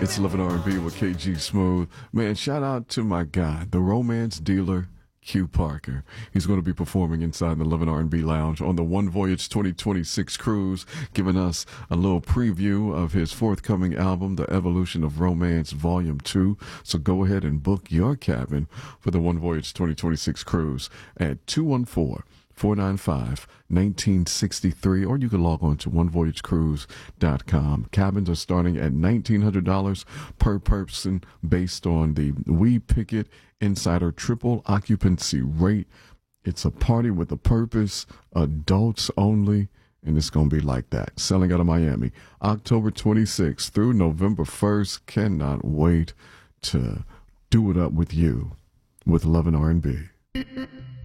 It's Love and R&B with KG Smooth. Man, shout out to my guy, the romance dealer, Q Parker. He's going to be performing inside the Love and R&B Lounge on the One Voyage 2026 cruise, giving us a little preview of his forthcoming album, The Evolution of Romance Volume 2. So go ahead and book your cabin for the One Voyage 2026 cruise at 214-495-1963, or you can log on to onevoyagecruise.com. Cabins are starting at $1,900 per person based on the We Picket Insider triple occupancy rate. It's a party with a purpose, adults only, and it's going to be like that. Selling out of Miami, October 26th through November 1st. Cannot wait to do it up with you with Love and R&B.